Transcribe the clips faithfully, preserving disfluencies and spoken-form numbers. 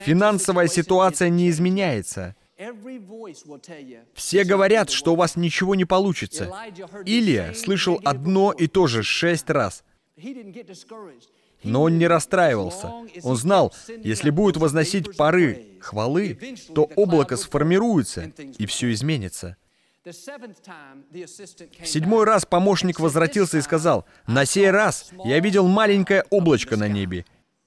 Финансовая ситуация не изменяется. Все говорят, что у вас ничего не получится. Илия слышал одно и то же шесть раз. Но он не расстраивался. Он знал, если будет возносить пары хвалы, то облако сформируется, и все изменится. В седьмой раз помощник возвратился и сказал: «На сей раз я видел маленькое облачко на небе».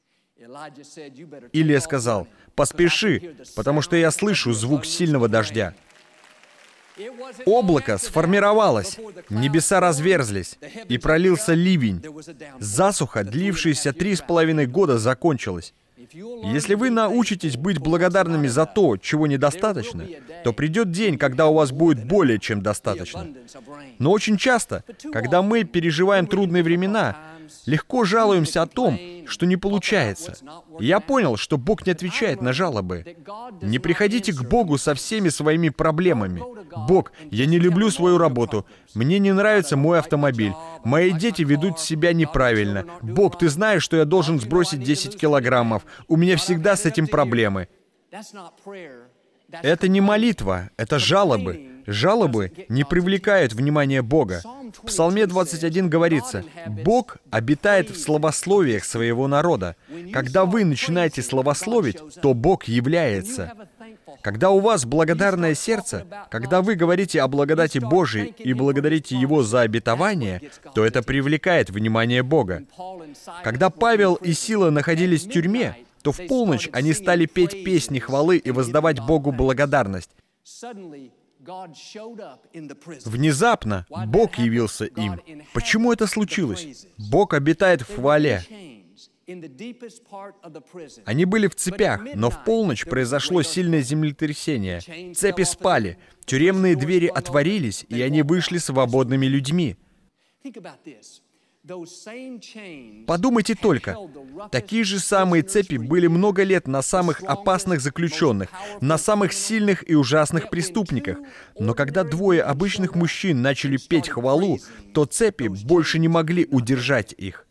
Илия сказал: «Поспеши, потому что я слышу звук сильного дождя». Облако сформировалось, небеса разверзлись, и пролился ливень. Засуха, длившаяся три с половиной года, закончилась. Если вы научитесь быть благодарными за то, чего недостаточно, то придет день, когда у вас будет более чем достаточно. Но очень часто, когда мы переживаем трудные времена, легко жалуемся о том, что не получается. И я понял, что Бог не отвечает на жалобы. Не приходите к Богу со всеми своими проблемами. «Бог, я не люблю свою работу. Мне не нравится мой автомобиль. Мои дети ведут себя неправильно. Бог, ты знаешь, что я должен сбросить десять килограммов. У меня всегда с этим проблемы». Это не молитва, это жалобы. Жалобы не привлекают внимания Бога. В Псалме двадцать один говорится: «Бог обитает в славословиях своего народа». Когда вы начинаете славословить, то Бог является. Когда у вас благодарное сердце, когда вы говорите о благодати Божией и благодарите Его за обетование, то это привлекает внимание Бога. Когда Павел и Сила находились в тюрьме, то в полночь они стали петь песни хвалы и воздавать Богу благодарность. Внезапно Бог явился им. Почему это случилось? Бог обитает в хвале. Они были в цепях, но в полночь произошло сильное землетрясение. Цепи спали, тюремные двери отворились, и они вышли свободными людьми. Подумайте только, такие же самые цепи были много лет на самых опасных заключенных, на самых сильных и ужасных преступниках. Но когда двое обычных мужчин начали петь хвалу, то цепи больше не могли удержать их.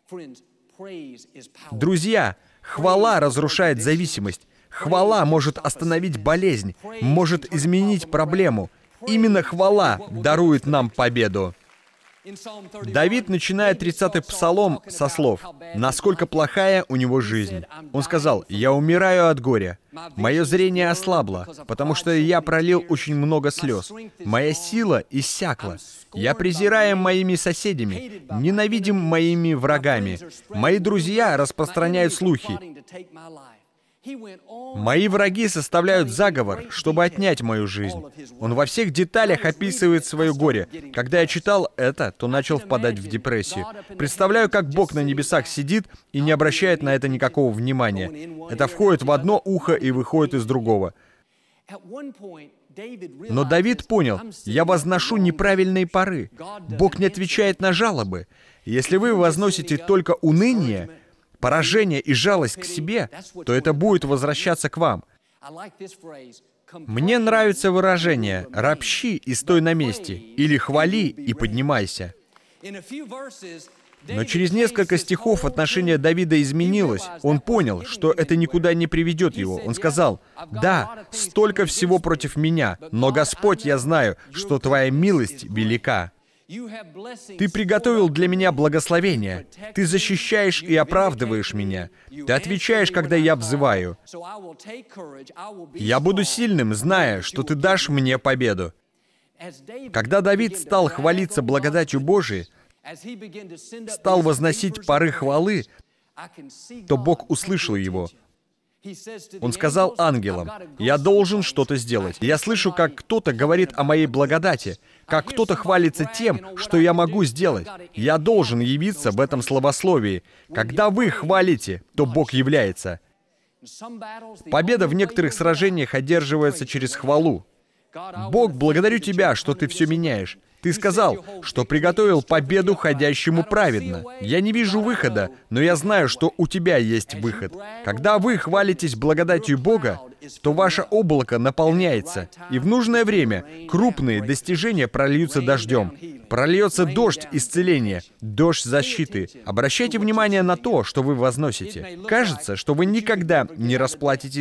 Друзья, хвала разрушает зависимость. Хвала может остановить болезнь, может изменить проблему. Именно хвала дарует нам победу. Давид начинает тридцатый псалом со слов: «Насколько плохая у него жизнь». Он сказал: «Я умираю от горя. Мое зрение ослабло, потому что я пролил очень много слез. Моя сила иссякла. Я презираем моими соседями, ненавидим моими врагами. Мои друзья распространяют слухи. Мои враги составляют заговор, чтобы отнять мою жизнь». Он во всех деталях описывает свое горе. Когда я читал это, то начал впадать в депрессию. Представляю, как Бог на небесах сидит и не обращает на это никакого внимания. Это входит в одно ухо и выходит из другого. Но Давид понял: я возношу неправильные пары. Бог не отвечает на жалобы. Если вы возносите только уныние, поражение и жалость к себе, то это будет возвращаться к вам. Мне нравится выражение «ропщи и стой на месте» или «хвали и поднимайся». Но через несколько стихов отношение Давида изменилось. Он понял, что это никуда не приведет его. Он сказал: «Да, столько всего против меня, но, Господь, я знаю, что Твоя милость велика. Ты приготовил для меня благословение. Ты защищаешь и оправдываешь меня. Ты отвечаешь, когда я взываю. Я буду сильным, зная, что Ты дашь мне победу». Когда Давид стал хвалиться благодатью Божией, стал возносить пары хвалы, то Бог услышал его. Он сказал ангелам: «Я должен что-то сделать. Я слышу, как кто-то говорит о моей благодати, как кто-то хвалится тем, что я могу сделать. Я должен явиться в этом славословии. Когда вы хвалите, то Бог является». Победа в некоторых сражениях одерживается через хвалу. «Бог, благодарю Тебя, что Ты все меняешь. Ты сказал, что приготовил победу ходящему праведно. Я не вижу выхода, но я знаю, что у Тебя есть выход. Когда вы хвалитесь благодатью Бога, то ваше облако наполняется, и в нужное время крупные достижения прольются дождем. Прольется дождь исцеления, дождь защиты. Обращайте внимание на то, что вы возносите. Кажется, что вы никогда не расплатитесь